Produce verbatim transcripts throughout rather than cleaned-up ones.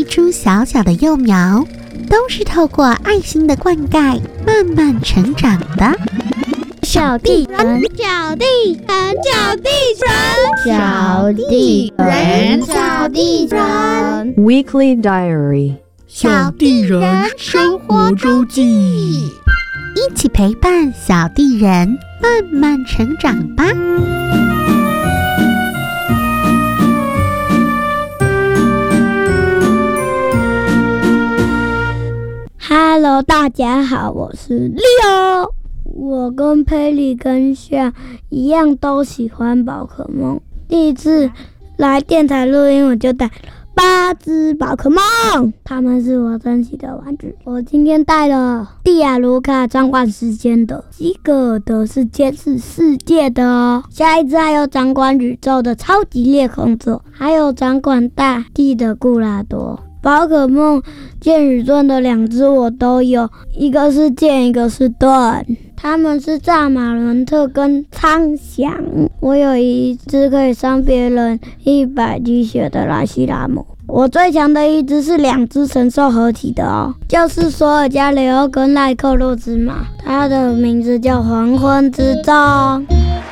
株小小的幼苗，都是透过爱心的灌溉慢慢成长的。 小地人，小地人，小地人，小地人，小地人。 Weekly Diary， 小地人生活周记， 一起陪伴小地人慢慢成长吧。 Hello， 大家好，我是 Leo。我跟佩里跟夏一样都喜欢宝可梦。第一次来电台录音，我就带八只宝可梦，他们是我珍惜的玩具。我今天带了蒂亚卢卡掌管时间的，基格的是监视世界的哦。下一只还有掌管宇宙的超级裂空座，还有掌管大地的固拉多。宝可梦剑与盾的两只我都有，一个是剑，一个是盾。他们是扎马伦特跟苍翔。我有一只可以伤别人一百滴血的拉西拉姆。我最强的一只是两只神兽合体的哦，就是索尔加雷欧跟赖克洛之马，它的名字叫黄昏之钟。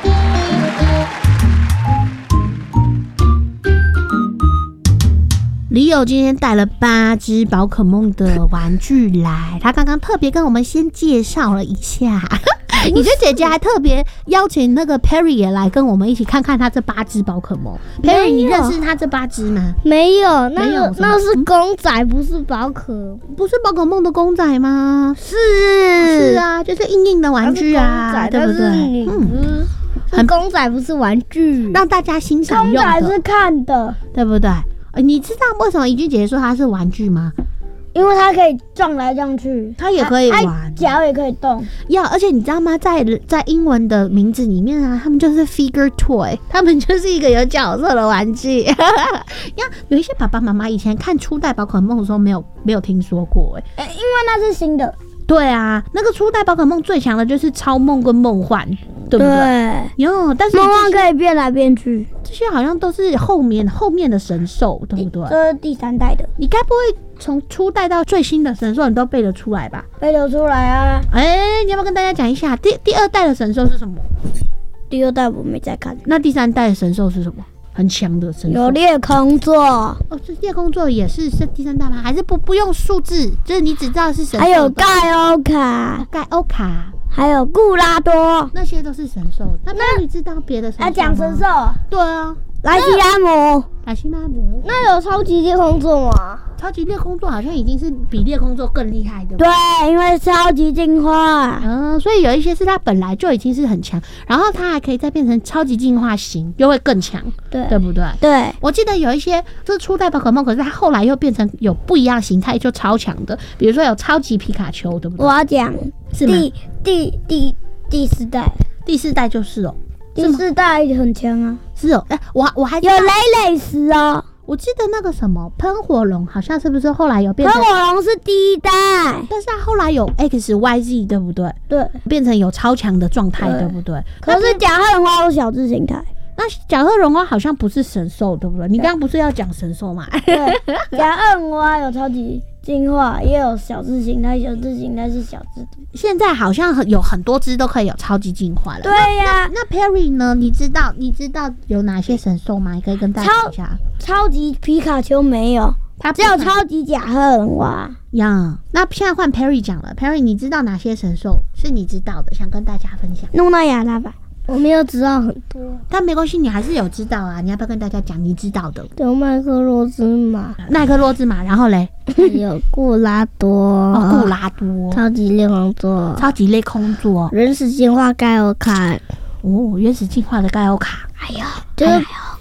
李友今天带了八只宝可梦的玩具来，他刚刚特别跟我们先介绍了一下。你的姐姐还特别邀请那个 Perry 也来跟我们一起看看他这八只宝可梦。Perry， 你认识他这八只吗？ 没有，那个那是公仔，不是宝可， 不是宝可梦的公仔吗？ 是是啊，就是硬硬的玩具啊，对不对？ 嗯，是公仔不是玩具， 让大家欣赏用的。 公仔是看的， 对不对？你知道为什么怡君姐姐说它是玩具吗？ 因为它可以撞来撞去， 它也可以玩， 脚也可以动。 要，而且你知道吗？在在英文的名字里面啊，他们就是 figure toy， 他们就是一个有角色的玩具。呀，有一些爸爸妈妈以前看初代宝可梦的时候没有没有听说过哎、 欸，因为那是新的。 对啊，那个初代宝可梦最强的就是超梦跟梦幻，对不对？对，有，但是梦幻可以变来变去， 这些好像都是后面后面的神兽，对不对？ 这是第三代的。 你该不会从初代到最新的神兽你都背得出来吧？ 背得出来啊！ 哎、欸，你要不要跟大家讲一下第第二代的神兽是什么？ 第二代我没在看。 那第三代的神兽是什么？很强的神兽， 有裂空座哦， 这裂空座也是是第三代吗？还是不不用数字，就是你只知道是神兽？ 还有盖欧卡， 盖欧卡， 还有固拉多， 那些都是神兽。那那你知道别的神兽吗？ 啊，讲神兽， 对啊， 莱西拉姆， 莱西拉姆， 那有超级裂空座吗？ 超级裂空座好像已经是比裂空座更厉害的。 对，因为超级进化， 嗯，所以有一些是它本来就已经是很强，然后它还可以再变成超级进化型，又会更强， 对， 对不对？ 对， 我记得有一些就是初代宝可梦，可是它后来又变成有不一样形态，就超强的，比如说有超级皮卡丘，对不对？ 我要讲是吗？ 第第第第四代， 第四代就是哦， 第四代很强啊， 是哦，哎、欸，我我还有雷雷斯哦。 我记得那个什么喷火龙好像是不是后来有变成？ 喷火龙是第一代， 但是它后来有 X Y Z 对不对？ 对，变成有超强的状态，对不对？ 可是甲贺龙花有小智形态， 那甲贺龙花好像不是神兽，对不对？你刚刚不是要讲神兽吗？ 对，甲贺龙花有超级进化，也有小智形态，小智形态是小智的。 现在好像有很多只都可以有超级进化了。 对呀、啊， 那 Perry 呢？你知道你知道有哪些神兽吗？你可以跟大家讲一下。 超级皮卡丘没有，它只有超级甲贺龙花呀。那现在换 Perry 讲了 ，Perry 你知道哪些神兽是你知道的，想跟大家分享？ 诺纳亚拉吧。我没有知道很多， 但没关系，你还是有知道啊！你要不要跟大家讲你知道的？ 有麦克洛兹马， 麦克洛兹马，然后嘞， 有固拉多， 哦，固拉多， 超级裂空座， 超级裂空座， 原始进化盖欧卡， 哦，原始进化的盖欧卡， 哎呀，就是